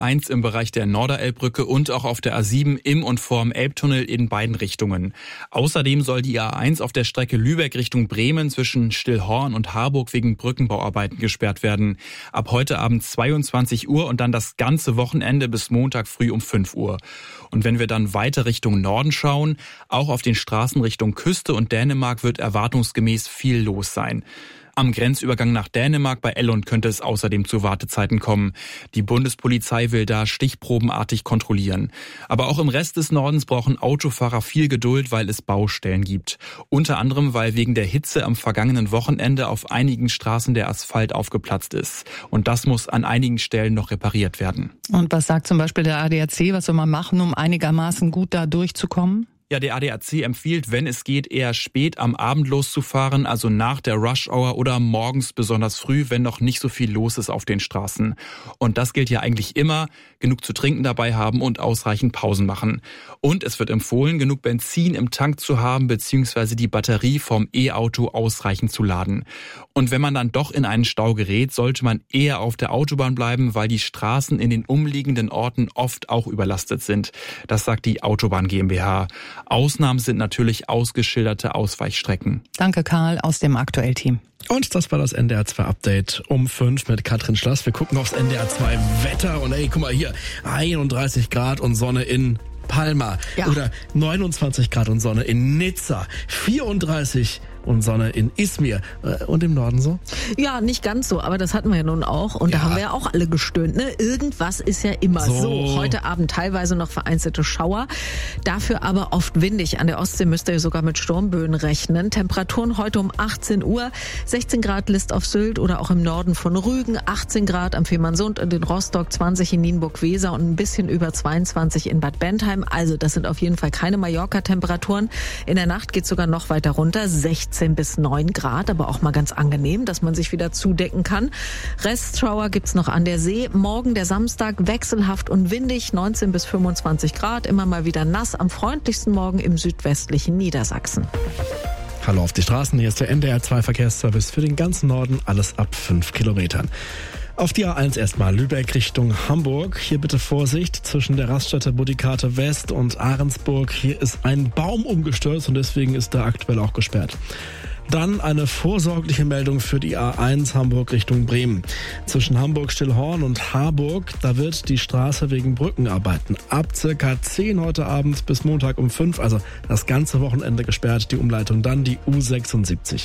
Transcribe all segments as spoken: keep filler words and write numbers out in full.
eins im Bereich der Norderelbbrücke und auch auf der A sieben im und vorm Elbtunnel in beiden Richtungen. Außerdem soll die A eins auf der Strecke Lübeck Richtung Bremen zwischen Stillhorn und Harburg wegen Brückenbauarbeiten gesperrt werden. Ab heute Abend zweiundzwanzig Uhr und dann das ganze Wochenende bis Montag früh um fünf Uhr. Und wenn wir dann weiter Richtung Norden schauen, auch auf den Straßen Richtung Küste und Dänemark wird erwartungsgemäß viel los sein. Am Grenzübergang nach Dänemark bei Ellund könnte es außerdem zu Wartezeiten kommen. Die Bundespolizei will da stichprobenartig kontrollieren. Aber auch im Rest des Nordens brauchen Autofahrer viel Geduld, weil es Baustellen gibt. Unter anderem, weil wegen der Hitze am vergangenen Wochenende auf einigen Straßen der Asphalt aufgeplatzt ist. Und das muss an einigen Stellen noch repariert werden. Und was sagt zum Beispiel der A D A C? Was soll man machen, um einigermaßen gut da durchzukommen? Ja, der A D A C empfiehlt, wenn es geht, eher spät am Abend loszufahren, also nach der Rush-Hour oder morgens besonders früh, wenn noch nicht so viel los ist auf den Straßen. Und das gilt ja eigentlich immer, genug zu trinken dabei haben und ausreichend Pausen machen. Und es wird empfohlen, genug Benzin im Tank zu haben, beziehungsweise die Batterie vom E-Auto ausreichend zu laden. Und wenn man dann doch in einen Stau gerät, sollte man eher auf der Autobahn bleiben, weil die Straßen in den umliegenden Orten oft auch überlastet sind. Das sagt die Autobahn GmbH. Ausnahmen sind natürlich ausgeschilderte Ausweichstrecken. Danke, Karl, aus dem Aktuell-Team. Und das war das N D R zwei Update um fünf mit Katrin Schlass. Wir gucken aufs N D R zwei Wetter und ey, guck mal hier, einunddreißig Grad und Sonne in Palma. Ja. Oder neunundzwanzig Grad und Sonne in Nizza. vierunddreißig und Sonne in Izmir. Und im Norden so? Ja, nicht ganz so, aber das hatten wir ja nun auch. Und ja. da haben wir ja auch alle gestöhnt. Ne? Irgendwas ist ja immer so. so. Heute Abend teilweise noch vereinzelte Schauer. Dafür aber oft windig. An der Ostsee müsst ihr sogar mit Sturmböen rechnen. Temperaturen heute um achtzehn Uhr. sechzehn Grad List auf Sylt oder auch im Norden von Rügen. achtzehn Grad am Fehmarnsund und in Rostock. zwanzig in Nienburg-Weser und ein bisschen über zweiundzwanzig in Bad Bentheim. Also das sind auf jeden Fall keine Mallorca-Temperaturen. In der Nacht geht es sogar noch weiter runter. sechzehn bis neun Grad, aber auch mal ganz angenehm, dass man sich wieder zudecken kann. Restschauer gibt's noch an der See. Morgen der Samstag wechselhaft und windig, neunzehn bis fünfundzwanzig Grad, immer mal wieder nass. Am freundlichsten Morgen im südwestlichen Niedersachsen. Hallo auf die Straßen, hier ist der N D R zwei Verkehrsservice für den ganzen Norden, alles ab fünf Kilometern. Auf die A eins erstmal Lübeck Richtung Hamburg. Hier bitte Vorsicht zwischen der Raststätte Budikate West und Ahrensburg. Hier ist ein Baum umgestürzt und deswegen ist da aktuell auch gesperrt. Dann eine vorsorgliche Meldung für die A eins Hamburg Richtung Bremen. Zwischen Hamburg-Stillhorn und Harburg, da wird die Straße wegen Brückenarbeiten ab circa zehn heute Abend bis Montag um fünf, also das ganze Wochenende gesperrt, die Umleitung dann die U sechsundsiebzig.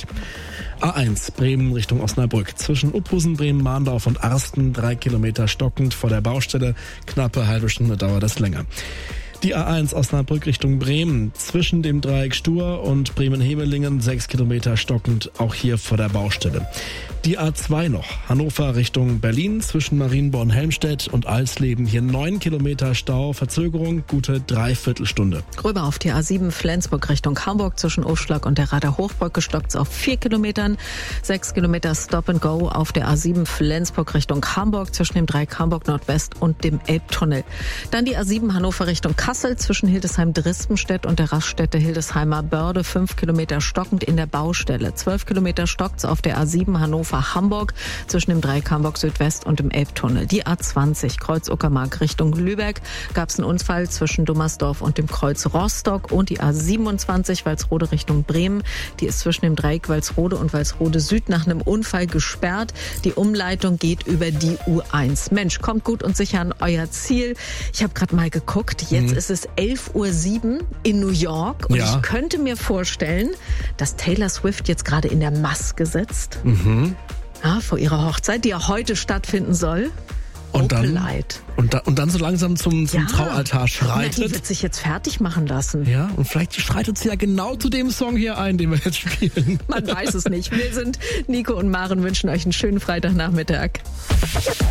A eins Bremen Richtung Osnabrück. Zwischen Uphusen, Bremen, Mahndorf und Arsten drei Kilometer stockend vor der Baustelle. Knappe halbe Stunde dauert das länger. Die A eins Osnabrück Richtung Bremen, zwischen dem Dreieck Stur und Bremen-Hemelingen, sechs Kilometer stockend, auch hier vor der Baustelle. Die A zwei noch, Hannover Richtung Berlin, zwischen Marienborn-Helmstedt und Alsleben, hier neun Kilometer Stau, Verzögerung, gute Dreiviertelstunde. Rüber auf die A sieben Flensburg Richtung Hamburg, zwischen Oschlag und der Rader Hochbrücke stockt's auf vier Kilometern, sechs Kilometer Stop and Go auf der A sieben Flensburg Richtung Hamburg, zwischen dem Dreieck Hamburg Nordwest und dem Elbtunnel. Dann die A sieben Hannover Richtung Kassel, zwischen Hildesheim-Drispenstedt und der Raststätte Hildesheimer Börde, fünf Kilometer stockend in der Baustelle. zwölf Kilometer stockt's auf der A sieben Hannover Hamburg, zwischen dem Dreieck Hamburg Südwest und dem Elbtunnel. Die A zwanzig Kreuz-Uckermark Richtung Lübeck, gab's einen Unfall zwischen Dummersdorf und dem Kreuz Rostock. Und die A siebenundzwanzig Walsrode Richtung Bremen, die ist zwischen dem Dreieck Walsrode und Walsrode Süd nach einem Unfall gesperrt. Die Umleitung geht über die U eins. Mensch, kommt gut und sicher an euer Ziel. Ich habe gerade mal geguckt, jetzt mhm. ist es elf Uhr sieben in New York und ja. ich könnte mir vorstellen, dass Taylor Swift jetzt gerade in der Maske sitzt. Mhm. Ja, vor ihrer Hochzeit, die ja heute stattfinden soll. Und dann, und, da, und dann so langsam zum, zum ja. Traualtar schreitet. Na, die wird sich jetzt fertig machen lassen. Ja, und vielleicht schreitet sie ja genau zu dem Song hier ein, den wir jetzt spielen. Man weiß es nicht. Wir sind Nico und Maren, wünschen euch einen schönen Freitagnachmittag.